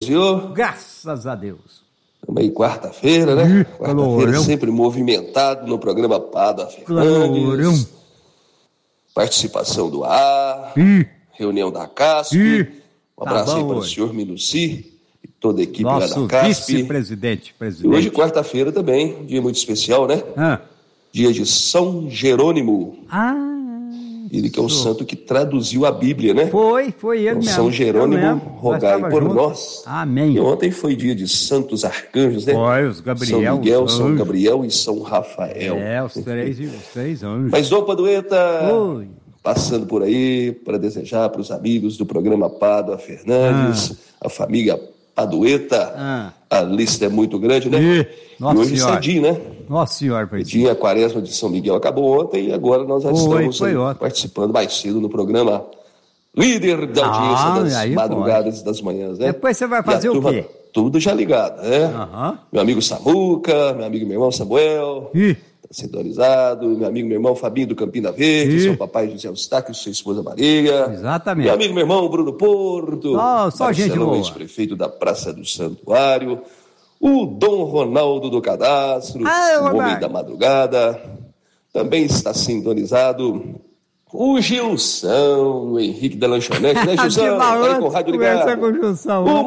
senhor? Graças a Deus. Estamos aí quarta-feira, né? Quarta-feira sempre movimentado no programa Pada Fernandes. Participação do ar, reunião da CASP. Um abraço aí para o senhor Minuci e toda a equipe lá da CASP. Vice-presidente. E hoje, quarta-feira também, dia muito especial, né? Dia de São Jerônimo. Ele que é o santo que traduziu a Bíblia, né? Foi ele mesmo. São Jerônimo, rogai por nós. Amém. E ontem foi dia de santos arcanjos, né? Foi, os Gabriel. São Miguel, São Gabriel e São Rafael. Os três anjos. Mas, Dom Padueta, passando por aí para desejar para os amigos do programa Pada Fernandes, a família Padueta, a lista é muito grande, né? E hoje cedinho, né? Nossa Senhora, dia a quaresma de São Miguel acabou ontem e agora nós já estamos participando mais cedo no programa líder da audiência das madrugadas e das manhãs, né? Depois você vai fazer o quê? Tudo já ligado, né? Meu amigo Samuca, meu amigo e meu irmão Samuel, tá sintonizado, meu amigo e meu irmão Fabinho do Campina Verde, seu papai José Eustáquio, sua esposa Maria. Exatamente. Meu amigo e meu irmão Bruno Porto, só gente boa. ex-prefeito da Praça do Santuário, o Dom Ronaldo do Cadastro, o Homem da Madrugada, também está sintonizado o Gilson, o Henrique da Lanchonete, né, Gilson? Tá aí com o rádio ligado. O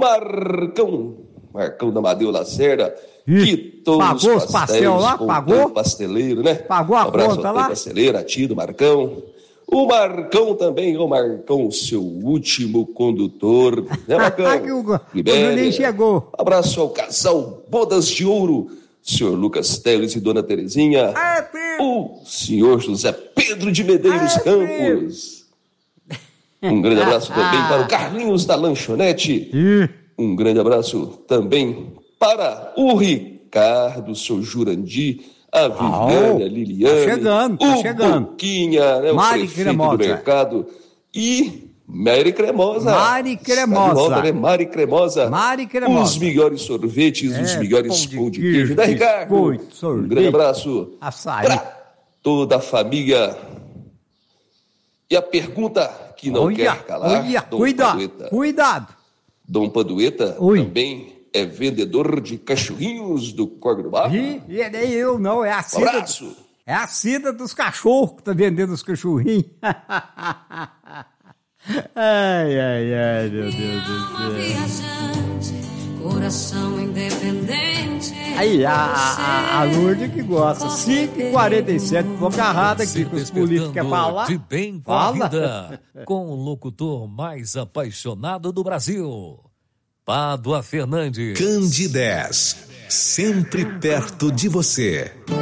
Marcão da Amadeu Lacerda, que todos os pastéis lá, pagou? O pasteleiro, né? Pagou a conta lá? Pasteleiro, a tia do Marcão. O Marcão também, o Marcão, seu último condutor, né, Marcão? O Juninho chegou. Abraço ao casal Bodas de Ouro, senhor Lucas Teles e dona Terezinha. O senhor José Pedro de Medeiros Campos. Um grande abraço também para o Carlinhos da Lanchonete. Um grande abraço também para o Ricardo, seu Jurandir, a Viviane, a Liliane, o Boquinha, né, o prefeito do mercado, e Mari Cremosa. Mari Cremosa. Os melhores sorvetes, os melhores pão de queijo, né, Ricardo? Um grande abraço para toda a família. E a pergunta que não quer calar, cuidado. Dom Padueta também é vendedor de cachorrinhos do Córrego do Barro? E nem eu, não. É a Cida. Abraço. É a Cida dos cachorros que tá vendendo os cachorrinhos. Ai, meu Deus do céu. Coração independente. Aí, a Lourdes que gosta. 5h47, boca agarrada aqui com os políticos quer falar. De bem com a vida, com o locutor mais apaixonado do Brasil. Pádua Fernandes. Candidez, sempre perto de você.